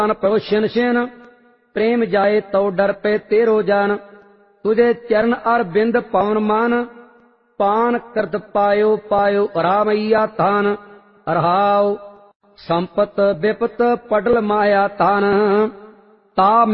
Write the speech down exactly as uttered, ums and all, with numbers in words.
प्रभु Shin Shin प्रेम जाए तो डर पे तेरो जान। तुझे चरण अर बिंद पवन मान पान करत पायो पायो रामैया थान। रहाओ संपत विपत पडल माया तान ता